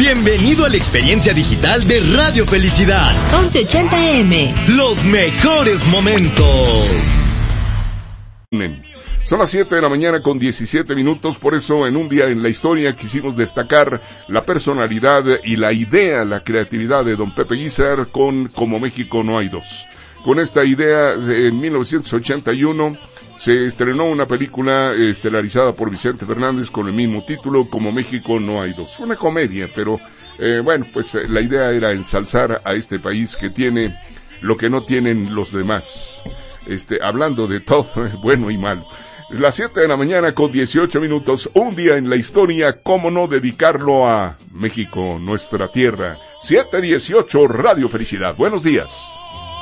Bienvenido a la experiencia digital de Radio Felicidad. 1180 AM. Los mejores momentos. Son las 7 de la mañana con 17 minutos, por eso en un día en la historia quisimos destacar la personalidad y la idea, la creatividad de don Pepe Guizar con Como México no hay dos. Con esta idea, en 1981 se estrenó una película estelarizada por Vicente Fernández con el mismo título, Como México no hay dos. Una comedia, pero la idea era ensalzar a este país que tiene lo que no tienen los demás. Hablando de todo, bueno y mal. Las 7 de la mañana con 18 minutos, un día en la historia, cómo no dedicarlo a México, nuestra tierra. 7:18, Radio Felicidad. Buenos días.